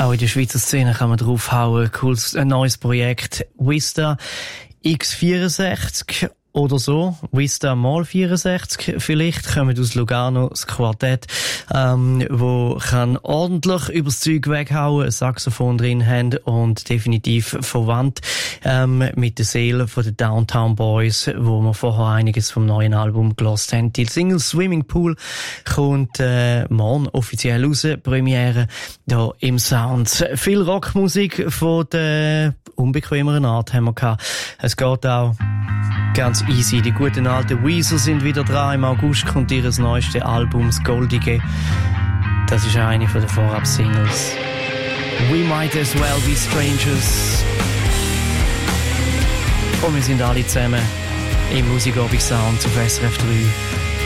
Auch in der Schweizer Szene kann man draufhauen. Cooles, ein neues Projekt. Vista X64 oder so. Vista mal 64 vielleicht. Kommt aus Lugano, das Quartett, wo kann ordentlich übers Zeug weghauen, ein Saxophon drin haben und definitiv verwandt, mit der Seele von den Downtown Boys, wo wir vorher einiges vom neuen Album gelost haben. Die Single Swimming Pool kommt, morgen offiziell raus, Premiere, da im Sound. Viel Rockmusik von der unbequemeren Art haben wir gehabt. Es geht auch ganz easy. Die guten alten Weezer sind wieder dran. Im August kommt ihr neuestes Album, das Goldige. Das ist eine von den Vorab-Singles. We Might As Well Be Strangers. Und wir sind alle zusammen im Musikabend-Sound auf SRF 3.